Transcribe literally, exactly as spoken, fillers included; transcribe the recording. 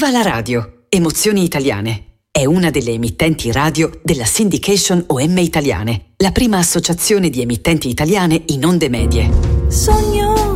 Viva la radio! Emozioni Italiane. È una delle emittenti radio della Syndication O M Italiane, la prima associazione di emittenti italiane in onde medie. Sogno